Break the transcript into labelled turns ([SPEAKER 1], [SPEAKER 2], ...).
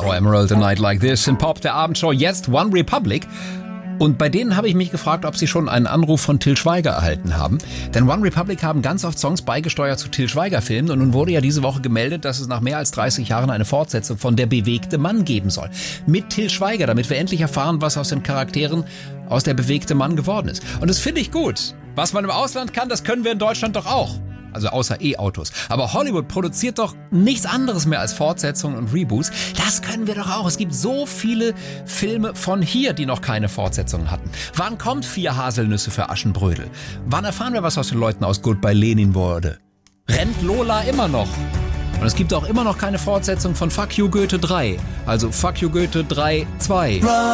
[SPEAKER 1] Oh, Emerald, a Night Like This in Pop, der Abendshow, jetzt One Republic. Und bei denen habe ich mich gefragt, ob sie schon einen Anruf von Til Schweiger erhalten haben. Denn One Republic haben ganz oft Songs beigesteuert zu Til Schweiger-Filmen. Und nun wurde ja diese Woche gemeldet, dass es nach mehr als 30 Jahren eine Fortsetzung von Der bewegte Mann geben soll. Mit Til Schweiger, damit wir endlich erfahren, was aus den Charakteren aus Der bewegte Mann geworden ist. Und das finde ich gut. Was man im Ausland kann, das können wir in Deutschland doch auch. Also außer E-Autos. Aber Hollywood produziert doch nichts anderes mehr als Fortsetzungen und Reboots. Das können wir doch auch. Es gibt so viele Filme von hier, die noch keine Fortsetzungen hatten. Wann kommt 4 Haselnüsse für Aschenbrödel? Wann erfahren wir, was aus den Leuten aus Goodbye Lenin wurde? Rennt Lola immer noch? Und es gibt auch immer noch keine Fortsetzung von Fuck You Goethe 3. Also Fuck You Goethe 3 2.